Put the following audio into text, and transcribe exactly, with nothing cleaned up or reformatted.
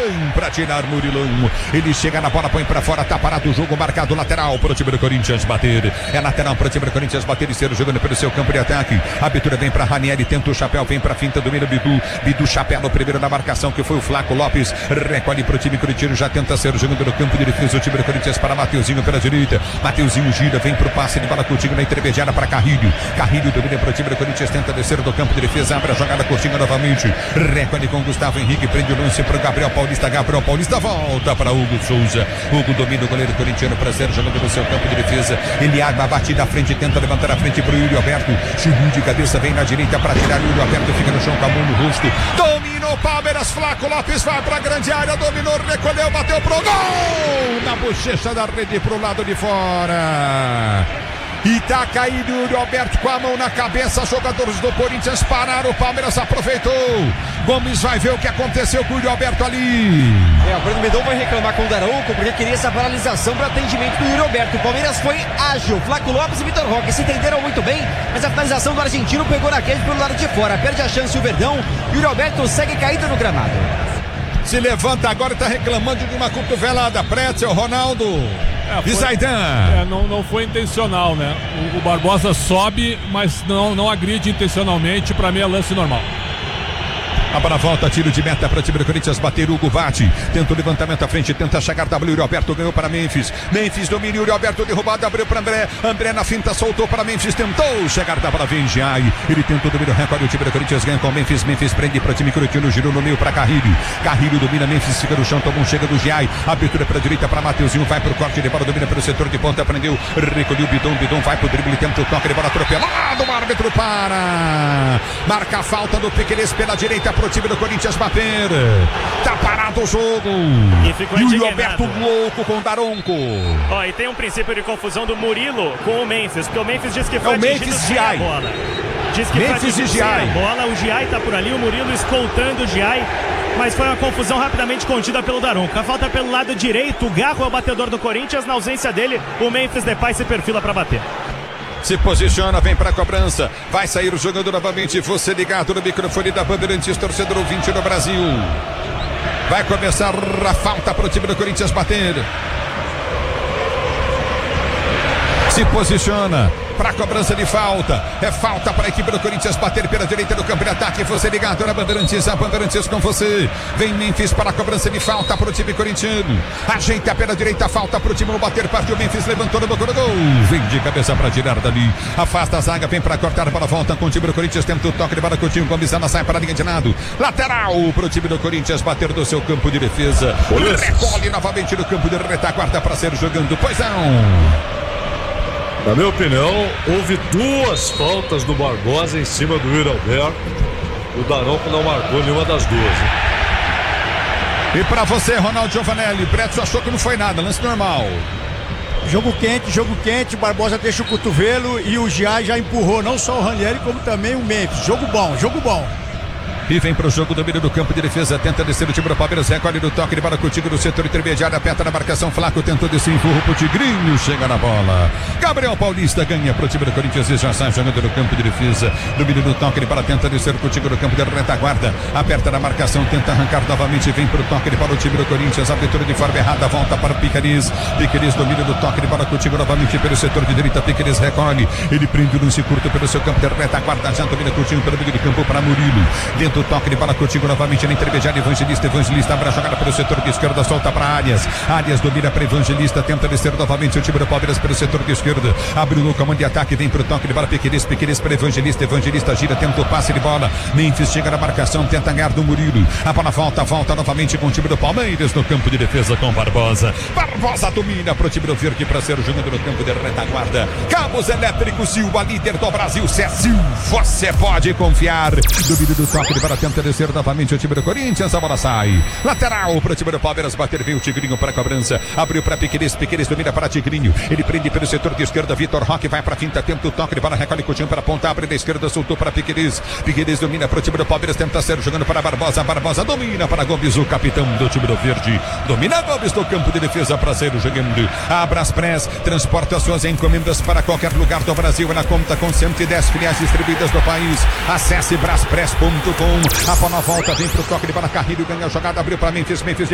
vem pra tirar Murilão. Ele chega na bola, põe pra fora, tá parado o jogo, marcado lateral pro time do Corinthians bater. É lateral pro time do Corinthians bater e ser jogando pelo seu campo de ataque. A abertura vem pra Ranieri, tenta o chapéu, vem pra finta, domina o Bidu. Bidu chapéu no primeiro na marcação, que foi o Flaco Lopes. Recolhe pro time corintiano, já tenta ser jogando no campo de defesa. O time do Corinthians para Mateuzinho pela direita. Mateuzinho gira, vem pro passe de bola contigo na intermediária para Carrilho. Carrilho domina pro time do Corinthians, tenta descer do campo de defesa, abre a jogada curtinha novamente. Recolhe com Gustavo Henrique, prende o lance pro Gabriel Paulista. Gabriel Paulista volta para Hugo Souza. Hugo domina o goleiro corintiano para ser jogando no seu campo de defesa. Ele arma a batida à frente, tenta levantar a frente pro Yuri Alberto. Chegou de cabeça, vem na direita para tirar. Yuri Alberto fica no chão com a mão no rosto. Dominou Palmeiras, Flaco Lopes vai pra grande área, dominou, recolheu, bateu pro gol! Na bochecha da rede pro lado de fora. E tá caído o Yuri Alberto com a mão na cabeça. Jogadores do Corinthians pararam, o Palmeiras aproveitou. Gomes vai ver o que aconteceu com o Yuri Alberto ali. É, o Breno Medon vai reclamar com o Daronco porque queria essa paralisação para atendimento do Yuri Alberto. O Palmeiras foi ágil, Flaco Lopes e Vitor Roque se entenderam muito bem, mas a finalização do argentino pegou na rede pelo lado de fora. Perde a chance o Verdão. Yuri Alberto segue caído no gramado. Se levanta agora e tá reclamando de uma cotovelada. Pretzel, Ronaldo. É, foi, e Zaidan. É, não, não foi intencional, né? O, o Barbosa sobe, mas não, não agride intencionalmente. Pra mim é lance normal. A bola volta, tiro de meta para o time do Corinthians bater. Hugo bate, tenta o levantamento à frente, tenta chegar W. Yuri Alberto ganhou para Memphis. Memphis domina, Yuri Alberto derrubado, abriu para André. André na finta, soltou para Memphis, tentou chegar da bola, vem Giai. Ele tentou dominar o recorde, o time do Corinthians ganha com Memphis. Memphis prende para o time corintiano, girou no meio para Carrilho. Carrilho domina, Memphis fica no chão, toma um chega do Giai. Abertura para a direita para Mateuzinho, vai para o corte de bola, domina pelo setor de ponta, prendeu, recolheu o Bidon. Bidon vai para o drible, tenta o toque de bola atropelado. O árbitro para. Marca a falta do Piquerez pela direita para o time do Corinthians bater. Tá parado o jogo. E ficou Yuri indignado. Alberto louco com o Daronco. Ó, e tem um princípio de confusão do Murilo com o Memphis, porque o Memphis diz que É foi o atingido Memphis sem Giai. a bola. Diz que Memphis foi atingido e sem Giai. a bola. O Giai tá por ali, o Murilo escoltando o Giai. Mas foi uma confusão rapidamente contida pelo Daronco. A falta pelo lado direito, o Garro é o batedor do Corinthians. Na ausência dele, o Memphis Depay se perfila para bater. Se posiciona, vem pra cobrança. Vai sair o jogador novamente. Você ligado no microfone da Bandeirantes, torcedor ouvinte no Brasil. Vai começar a falta pro time do Corinthians bater. Se posiciona para cobrança de falta. É falta para a equipe do Corinthians bater pela direita do campo de ataque. Você ligado na Bandeirantes, a Bandeirantes com você. Vem Memphis para a cobrança de falta para o time corintiano. Ajeita pela direita, falta para o time no bater. Partiu Memphis, levantou no boca do gol. Vem de cabeça para tirar dali. Afasta a zaga, vem para cortar para a volta com o time do Corinthians. Tenta o toque de bola com o time combinando, sai para a linha de lado. Lateral para o time do Corinthians bater do seu campo de defesa. Recolhe novamente no campo de retaguarda para ser jogando. Pois não. Na minha opinião, houve duas faltas do Barbosa em cima do Yuri Alberto. O Daronco não marcou nenhuma das duas. Hein? E pra você, Ronaldo Giovanelli, o Preto achou que não foi nada, lance normal. Jogo quente, jogo quente, Barbosa deixa o cotovelo e o Giai já empurrou não só o Ranieri, como também o Memphis. Jogo bom, jogo bom. E vem pro jogo, domínio do campo de defesa, tenta descer o time do Palmeiras, recolhe no toque de bola contigo no setor intermediário, aperta na marcação, Flaco tentou descer, empurra pro Tigrinho, chega na bola. Gabriel Paulista ganha pro time do Corinthians e já sai jogando no campo de defesa, domínio do toque de bola, tenta descer contigo no campo de retaguarda, aperta na marcação, tenta arrancar novamente, vem pro toque de bola o time do Corinthians, abertura de forma errada, volta para o Piquerez, Piquerez domina do toque de bola contigo novamente pelo setor de direita, Piquerez recolhe, ele prende o lance curto pelo seu campo de retaguarda, já domina contigo pelo meio do campo para Murilo, dentro do toque de bola contigo novamente na intermediária, Evangelista, Evangelista abre a jogada pelo setor de esquerda, solta para Arias, Arias domina para Evangelista, tenta descer novamente o time do Palmeiras pelo setor de esquerda, abre no comando de ataque, vem pro toque de bola, Piquerez, Piquerez para Evangelista, Evangelista gira, tenta o passe de bola, Memphis chega na marcação, tenta ganhar do Murilo, a bola volta, volta novamente com o time do Palmeiras no campo de defesa com Barbosa, Barbosa domina pro time do Verde para ser jogando no campo de retaguarda, Cabos Elétricos Silva, líder do Brasil, Cecil, você pode confiar, domínio do toque de bola, tenta descer novamente o time do Corinthians, a bola sai, lateral para o time do Palmeiras, bater, vem o Tigrinho para a cobrança, abriu para Piquerez, Piquerez domina para Tigrinho, ele prende pelo setor de esquerda, Vitor Roque vai para a finta, tenta o toque de bola, recolhe com o time para a ponta, abre da esquerda, soltou para Piquerez, Piquerez domina para o time do Palmeiras, tenta ser jogando para Barbosa, Barbosa domina para Gomes, o capitão do time do Verde, domina Gomes no campo de defesa para ser jogando, a Braspress transporta suas encomendas para qualquer lugar do Brasil, na conta com cento e dez filiais distribuídas no país, acesse braspress ponto com. A bola volta, vem pro toque de bola, Carrilho ganha a jogada, abriu para Memphis, Memphis